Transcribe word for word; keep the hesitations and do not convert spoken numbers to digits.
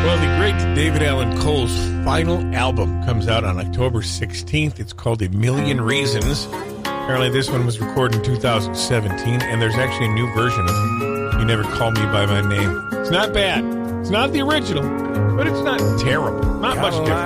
Well, the great David Allan Coe's final album comes out on October sixteenth. It's called A Million Reasons. Apparently this one was recorded in two thousand seventeen, and there's actually a new version of You Never Call Me By My Name. It's not bad. It's not the original, but it's not terrible. Not much different.